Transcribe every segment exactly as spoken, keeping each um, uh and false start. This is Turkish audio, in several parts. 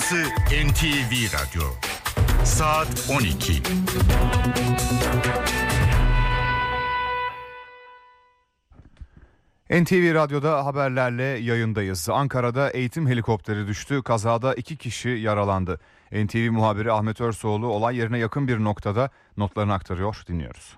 Burası N T V Radyo. Saat on iki. N T V Radyo'da haberlerle yayındayız. Ankara'da eğitim helikopteri düştü. Kazada iki kişi yaralandı. N T V muhabiri Ahmet Örsoğlu olay yerine yakın bir noktada notlarını aktarıyor. Dinliyoruz.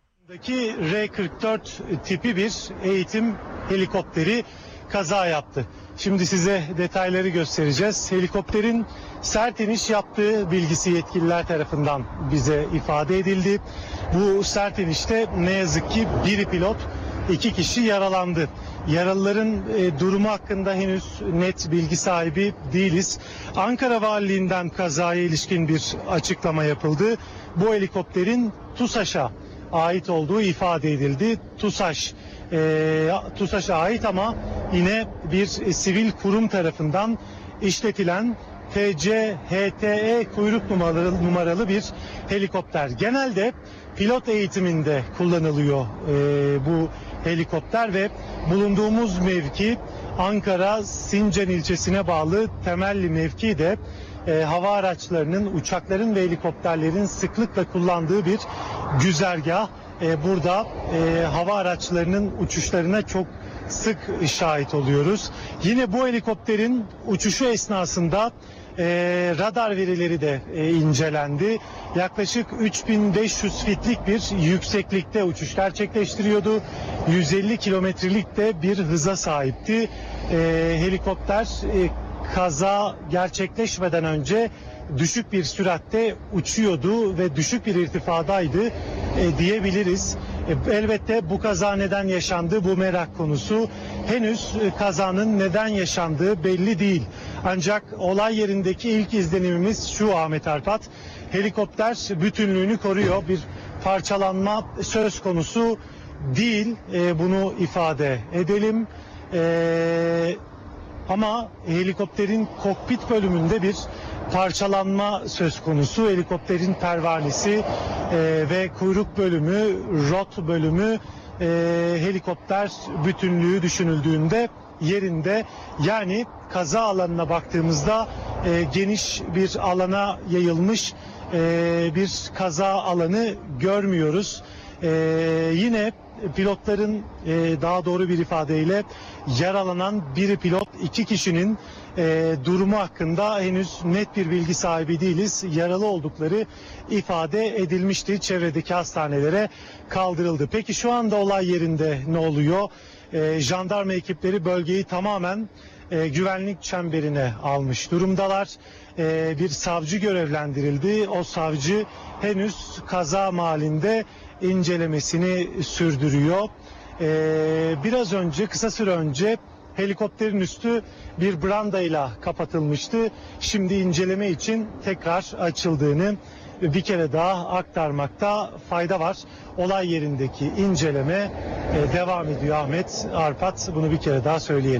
R kırk dört tipi bir eğitim helikopteri kaza yaptı. Şimdi size detayları göstereceğiz. Helikopterin sert iniş yaptığı bilgisi yetkililer tarafından bize ifade edildi. Bu sert inişte ne yazık ki biri pilot, iki kişi yaralandı. Yaralıların e, durumu hakkında henüz net bilgi sahibi değiliz. Ankara Valiliğinden kazaya ilişkin bir açıklama yapıldı. Bu helikopterin TUSAŞ'a ait olduğu ifade edildi. TUSAŞ, e, TUSAŞ'a ait ama yine bir e, sivil kurum tarafından işletilen T C H T E kuyruk numaralı, numaralı bir helikopter. Genelde pilot eğitiminde kullanılıyor e, bu helikopter ve bulunduğumuz mevki Ankara Sincan ilçesine bağlı Temelli mevki de e, hava araçlarının, uçakların ve helikopterlerin sıklıkla kullandığı bir güzergah. E, burada e, hava araçlarının uçuşlarına çok sık şahit oluyoruz. Yine bu helikopterin uçuşu esnasında e, radar verileri de e, incelendi. Yaklaşık üç bin beş yüz fitlik bir yükseklikte uçuş gerçekleştiriyordu. yüz elli kilometrelik de bir hıza sahipti. E, helikopter e, kaza gerçekleşmeden önce düşük bir süratte uçuyordu ve düşük bir irtifadaydı e, diyebiliriz. E, elbette bu kaza neden yaşandı, bu merak konusu. Henüz e, kazanın neden yaşandığı belli değil. Ancak olay yerindeki ilk izlenimimiz şu Ahmet Arpat. Helikopter bütünlüğünü koruyor. Bir parçalanma söz konusu değil. E, bunu ifade edelim. E, ama helikopterin kokpit bölümünde bir parçalanma söz konusu. Helikopterin pervanesi e, ve kuyruk bölümü, rot bölümü, e, helikopter bütünlüğü düşünüldüğünde yerinde. Yani kaza alanına baktığımızda e, geniş bir alana yayılmış e, bir kaza alanı görmüyoruz. E, yine pilotların e, daha doğru bir ifadeyle yaralanan biri pilot, iki kişinin e, durumu hakkında henüz net bir bilgi sahibi değiliz. Yaralı oldukları ifade edilmişti. Çevredeki hastanelere kaldırıldı. Peki şu anda olay yerinde ne oluyor? E, jandarma ekipleri bölgeyi tamamen e, güvenlik çemberine almış durumdalar. E, bir savcı görevlendirildi. O savcı henüz kaza mahallinde incelemesini sürdürüyor. Ee, biraz önce, kısa süre önce helikopterin üstü bir brandayla kapatılmıştı. Şimdi inceleme için tekrar açıldığını bir kere daha aktarmakta fayda var. Olay yerindeki inceleme e, devam ediyor Ahmet Arpat. Bunu bir kere daha söyleyelim.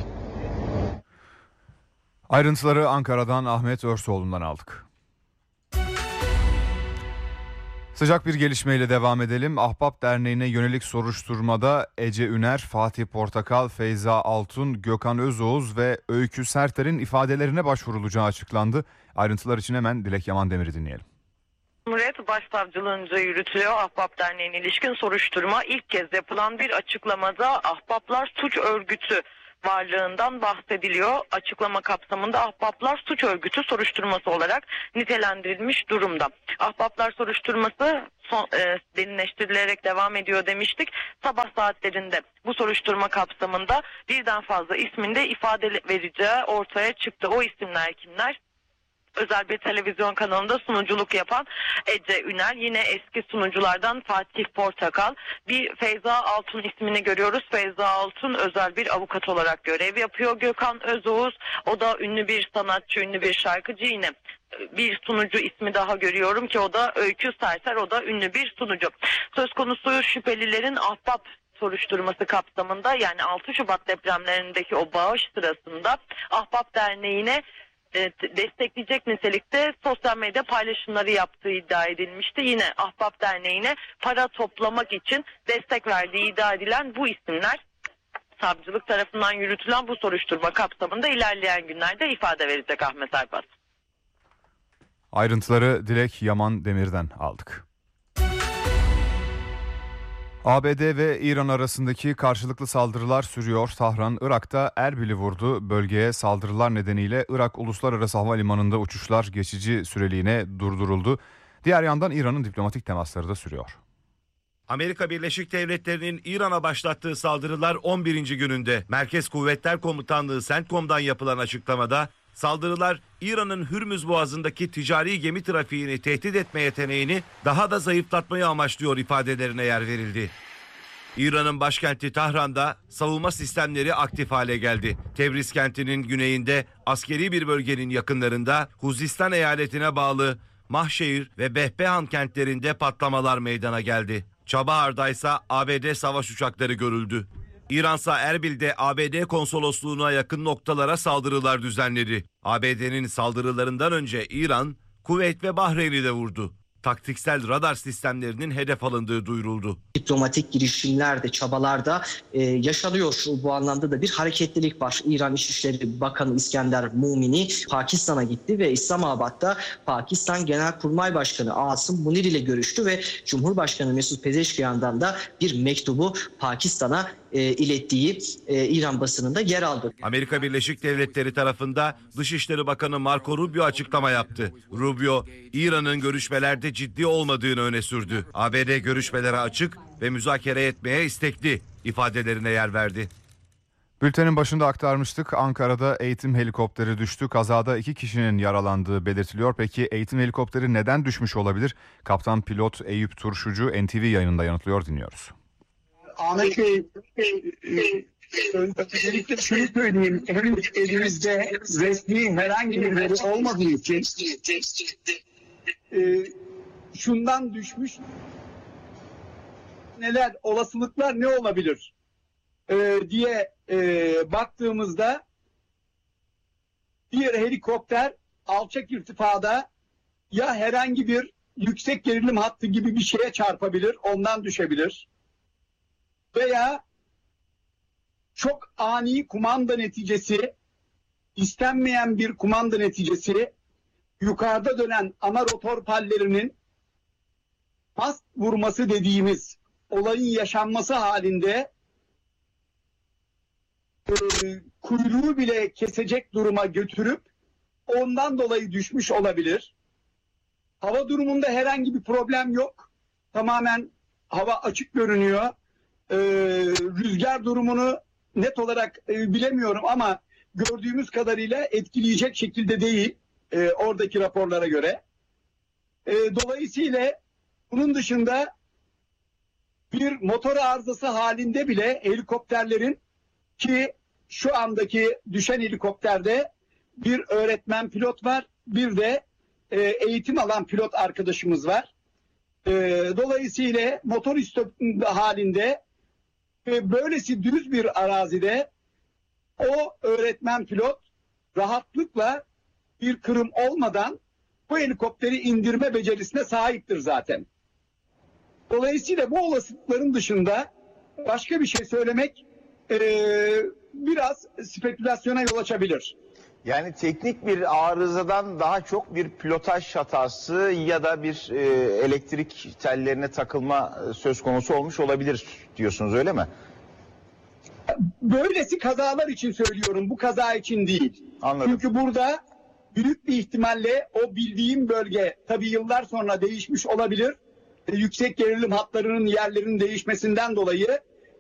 Ayrıntıları Ankara'dan Ahmet Örsoğlu'ndan aldık. Sıcak bir gelişmeyle devam edelim. Ahbap Derneği'ne yönelik soruşturmada Ece Üner, Fatih Portakal, Feyza Altun, Gökhan Özoğuz ve Öykü Serter'in ifadelerine başvurulacağı açıklandı. Ayrıntılar için hemen Dilek Yaman Demir'i dinleyelim. Cumhuriyet Başsavcılığınca yürütülüyor Ahbap Derneği'ne ilişkin soruşturma. İlk kez yapılan bir açıklamada Ahbaplar Suç Örgütü varlığından bahsediliyor. Açıklama kapsamında Ahbaplar Suç Örgütü soruşturması olarak nitelendirilmiş durumda. Ahbaplar soruşturması son, e, derinleştirilerek devam ediyor demiştik. Sabah saatlerinde bu soruşturma kapsamında birden fazla isminde ifade vereceği ortaya çıktı. O isimler kimler? Özel bir televizyon kanalında sunuculuk yapan Ece Üner, yine eski sunuculardan Fatih Portakal, bir Feyza Altun ismini görüyoruz. Feyza Altun özel bir avukat olarak görev yapıyor. Gökhan Özoğuz, o da ünlü bir sanatçı, ünlü bir şarkıcı. Yine bir sunucu ismi daha görüyorum ki o da Öykü Serter, o da ünlü bir sunucu. Söz konusu şüphelilerin Ahbap soruşturması kapsamında, yani altı Şubat depremlerindeki o bağış sırasında Ahbap Derneği'ne destekleyecek nitelikte sosyal medya paylaşımları yaptığı iddia edilmişti. Yine Ahbap Derneği'ne para toplamak için destek verdiği iddia edilen bu isimler savcılık tarafından yürütülen bu soruşturma kapsamında ilerleyen günlerde ifade verecek Ahmet Arpat. Ayrıntıları Dilek Yaman Demir'den aldık. A B D ve İran arasındaki karşılıklı saldırılar sürüyor. Tahran, Irak'ta Erbil'i vurdu. Bölgeye saldırılar nedeniyle Irak Uluslararası Havalimanı'nda uçuşlar geçici süreliğine durduruldu. Diğer yandan İran'ın diplomatik temasları da sürüyor. Amerika Birleşik Devletleri'nin İran'a başlattığı saldırılar on birinci gününde. Merkez Kuvvetler Komutanlığı CENTCOM'dan yapılan açıklamada saldırılar İran'ın Hürmüz Boğazı'ndaki ticari gemi trafiğini tehdit etme yeteneğini daha da zayıflatmayı amaçlıyor ifadelerine yer verildi. İran'ın başkenti Tahran'da savunma sistemleri aktif hale geldi. Tebriz kentinin güneyinde askeri bir bölgenin yakınlarında Huzistan eyaletine bağlı Mahşehir ve Behbehan kentlerinde patlamalar meydana geldi. Çabahar'da ise A B D savaş uçakları görüldü. İransa Erbil'de A B D konsolosluğuna yakın noktalara saldırılar düzenledi. A B D'nin saldırılarından önce İran, Kuveyt ve Bahreyn'i de vurdu. Taktiksel radar sistemlerinin hedef alındığı duyuruldu. Diplomatik girişimlerde, çabalarda e, yaşanıyor. Bu anlamda da bir hareketlilik var. İran İçişleri Bakanı İskender Mumini Pakistan'a gitti ve İslamabad'da Pakistan Genelkurmay Başkanı Asım Munir ile görüştü ve Cumhurbaşkanı Mesut Pezeşkiyan'dan da bir mektubu Pakistan'a e, ilettiği e, İran basınında yer aldı. Amerika Birleşik Devletleri tarafında Dışişleri Bakanı Marco Rubio açıklama yaptı. Rubio, İran'ın görüşmelerde ciddi olmadığını öne sürdü. A B D görüşmelere açık ve müzakere etmeye istekli ifadelerine yer verdi. Bültenin başında aktarmıştık. Ankara'da eğitim helikopteri düştü. Kazada iki kişinin yaralandığı belirtiliyor. Peki eğitim helikopteri neden düşmüş olabilir? Kaptan pilot Eyüp Turşucu N T V yayınında yanıtlıyor, dinliyoruz. Ahmet Bey, öncelikle şunu söyleyeyim. Henüz elimizde resmi herhangi bir veri olmadığı için e, şundan düşmüş, neler, olasılıklar ne olabilir e, diye e, baktığımızda bir helikopter alçak irtifada ya herhangi bir yüksek gerilim hattı gibi bir şeye çarpabilir, ondan düşebilir. Veya çok ani kumanda neticesi, istenmeyen bir kumanda neticesi, yukarıda dönen ana rotor pallerinin mast vurması dediğimiz olayın yaşanması halinde e, kuyruğu bile kesecek duruma götürüp ondan dolayı düşmüş olabilir. Hava durumunda herhangi bir problem yok. Tamamen hava açık görünüyor. E, rüzgar durumunu net olarak e, bilemiyorum ama gördüğümüz kadarıyla etkileyecek şekilde değil e, oradaki raporlara göre. E, dolayısıyla bunun dışında bir motor arızası halinde bile helikopterlerin, ki şu andaki düşen helikopterde bir öğretmen pilot var, bir de e, eğitim alan pilot arkadaşımız var. E, dolayısıyla motor istop halinde ve böylesi düz bir arazide o öğretmen pilot rahatlıkla bir kırım olmadan bu helikopteri indirme becerisine sahiptir zaten. Dolayısıyla bu olasılıkların dışında başka bir şey söylemek e, biraz spekülasyona yol açabilir. Yani teknik bir arızadan daha çok bir pilotaj hatası ya da bir e, elektrik tellerine takılma söz konusu olmuş olabilir diyorsunuz, öyle mi? Böylesi kazalar için söylüyorum, bu kaza için değil. Anladım. Çünkü burada büyük bir ihtimalle o bildiğim bölge tabii yıllar sonra değişmiş olabilir. E, yüksek gerilim hatlarının yerlerinin değişmesinden dolayı